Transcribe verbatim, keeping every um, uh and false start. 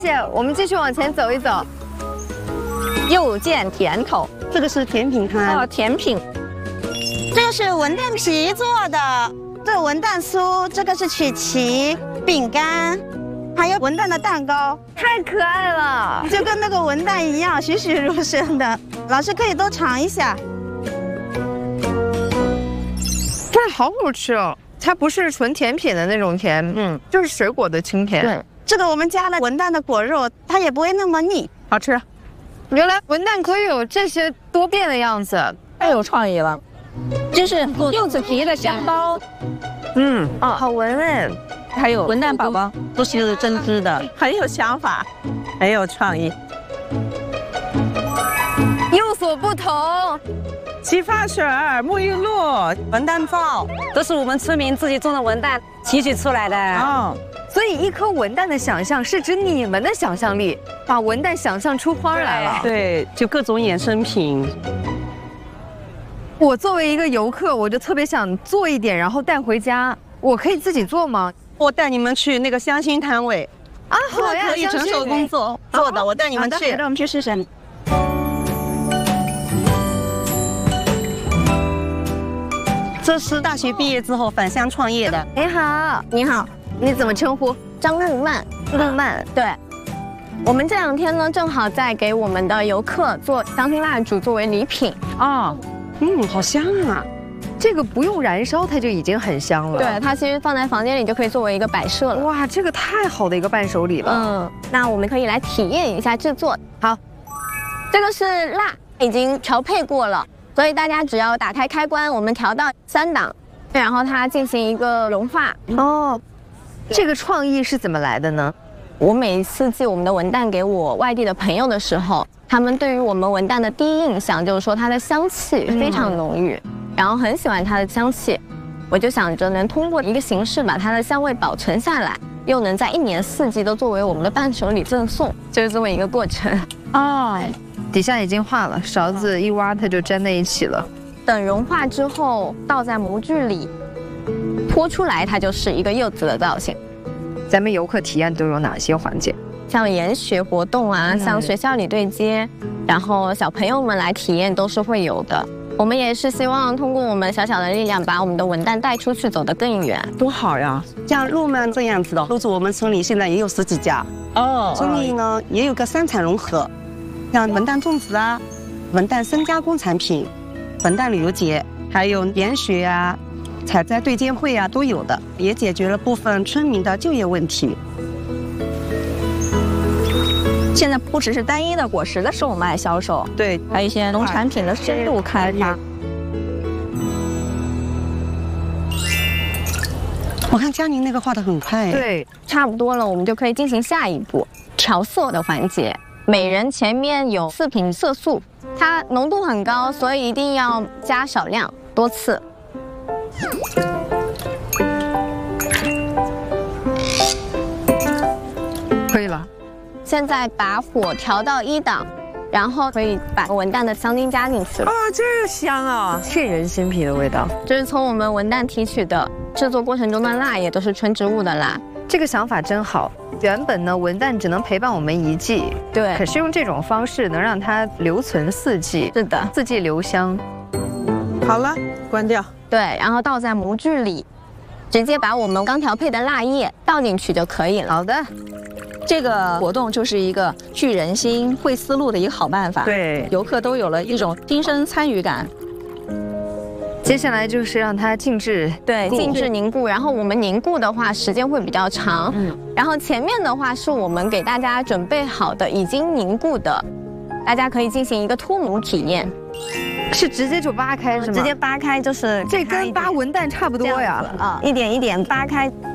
姐，我们继续往前走一走。 又见甜头， 这个是甜品摊哦，甜品。 这个是文旦皮做的，这个文旦酥，这个是曲奇饼干，还有文旦的蛋糕， 太可爱了， 就跟那个文旦一样，栩栩如生的。老师可以多尝一下。 这好好吃哦，它不是纯甜品的那种甜，嗯，就是水果的清甜。 对，这个我们加了文旦的果肉，它也不会那么腻， 好吃。原来文旦可以有这些多变的样子， 太有创意了。这是柚子皮的香包， 嗯，哦，好闻哎。 还有文旦宝宝， 都是针织的， 很有想法，很有创意， 有所不同。 洗发水、沐浴露、 文旦皂，这是我们村民自己种的文旦提取出来的。 哦， 所以一颗文旦的想象是指你们的想象力，把文旦想象出花来了。 对，就各种衍生品。 我作为一个游客，我就特别想做一点，然后带回家。我可以自己做吗？ 我带你们去那个香薰摊位啊，好呀， 可以纯手工做做的，我带你们去。 那我们去试试。 这是大学毕业之后返乡创业的。 你好， 你好， 你怎么称呼？ 张路曼。 路曼， 对。我们这两天呢，正好在给我们的游客做香薰蜡烛作为礼品。 哦，嗯，好香啊！ 这个不用燃烧，它就已经很香了。 对，它其实放在房间里就可以作为一个摆设了。 哇，这个太好的一个伴手礼了。 嗯，那我们可以来体验一下制作。 好， 这个是蜡，已经调配过了，所以大家只要打开开关，我们调到三档，然后它进行一个融化。 哦，这个创意是怎么来的呢？ 我每一次寄我们的文旦给我外地的朋友的时候，他们对于我们文旦的第一印象就是说它的香气非常浓郁，嗯、然后很喜欢它的香气。我就想着能通过一个形式把它的香味保存下来，又能在一年四季都作为我们的伴手礼赠送，就是这么一个过程。 哦，底下已经化了，勺子一挖它就粘在一起了。 等融化之后，倒在模具里，拖出来，它就是一个柚子的造型。 咱们游客体验都有哪些环节？ 像研学活动啊，像学校里对接，然后小朋友们来体验都是会有的。我们也是希望通过我们小小的力量，把我们的文旦带出去，走得更远。 多好呀！ 像路曼这样子的，都是我们村里现在也有十几家。 哦， 村里呢也有个三产融合，像文旦种植啊、文旦深加工产品、文旦旅游节，还有研学啊、采摘对接会啊都有的，也解决了部分村民的就业问题。 现在不只是单一的果实的售卖销售， 对， 还有一些农产品的深度开发。 我看佳宁那个画得很快。 对， 差不多了，我们就可以进行下一步调色的环节。每人前面有四瓶色素，它浓度很高，所以一定要加少量，多次。 可以了。 现在把火调到一档，然后可以把文旦的香精加进去了。 啊，这个香啊， 沁人心脾的味道。 这是从我们文旦提取的，制作过程中的蜡也都是纯植物的蜡。 这个想法真好。原本呢，文旦只能陪伴我们一季， 对， 可是用这种方式能让它留存四季。 是的， 四季留香。 好了，关掉。 对，然后倒在模具里，直接把我们刚调配的蜡液倒进去就可以了。 好的。 这个活动就是一个聚人心、会思路的一个好办法。 对， 游客都有了一种亲身参与感。 接下来就是让它静置， 对，静置凝固。然后我们凝固的话，时间会比较长。嗯，然后前面的话是我们给大家准备好的已经凝固的，大家可以进行一个脱模体验。 是直接就扒开是吗？ 直接扒开就是这跟扒文旦差不多呀。 啊，一点一点扒开，